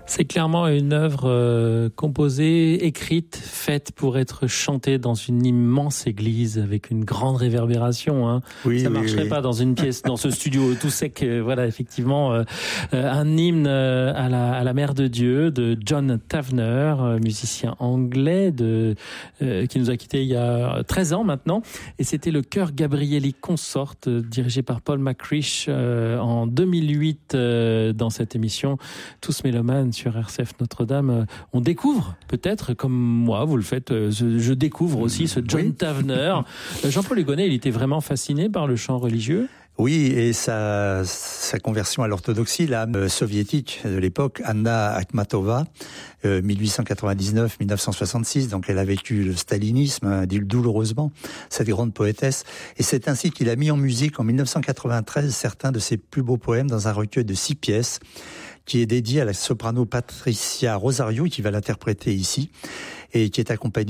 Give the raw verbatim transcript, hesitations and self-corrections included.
C'est clairement une œuvre euh, composée, écrite, faite pour être chantée dans une immense église avec une grande réverbération. Hein. Oui, ça oui, marcherait oui. pas dans une pièce, dans ce studio tout sec. Euh, voilà, effectivement, euh, euh, un hymne euh, à la à la Mère de Dieu de John Tavener, euh, musicien anglais de euh, qui nous a quittés il y a treize ans maintenant. Et c'était le chœur Gabrieli Consort, euh, dirigé par Paul McCrish euh, en deux mille huit euh, dans cette émission Tous mélomanes sur R C F Notre-Dame. On découvre, peut-être, comme moi, vous le faites, je découvre aussi ce John oui. Tavener. Jean-Paul Hugonnet, il était vraiment fasciné par le chant religieux. Oui, et sa, sa conversion à l'orthodoxie, l'âme soviétique de l'époque, Anna Akhmatova, euh, mille huit cent quatre-vingt-dix-neuf à mille neuf cent soixante-six, donc elle a vécu le stalinisme, hein, douloureusement, cette grande poétesse. Et c'est ainsi qu'il a mis en musique, en mille neuf cent quatre-vingt-treize, certains de ses plus beaux poèmes dans un recueil de six pièces, qui est dédié à la soprano Patricia Rosario, qui va l'interpréter ici, et qui est accompagnée